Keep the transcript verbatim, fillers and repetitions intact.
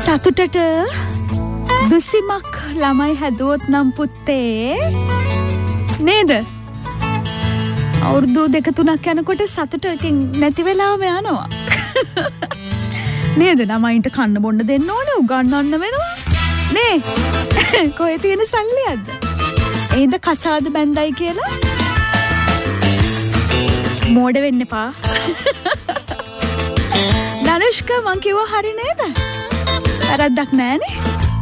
සතුටට දුසිමක් ළමයි හැදුවොත් නම් පුත්තේ නේද? අවුරුදු දෙක තුනක් යනකොට සතුට ඉතින් නැති වෙලාවම යනවා. නේද? ළමයින්ට කන්න බොන්න දෙන්න ඕනේ, උගන්වන්න වෙනවා. නේ? කොහෙ තියෙන සල්ලියක්ද? ඒද කසාද බැන්දයි කියලා මෝඩ වෙන්න එපා. ධනුෂ්ක මං කිව්වා හරි නේද? වැරද්දක් නෑනේ.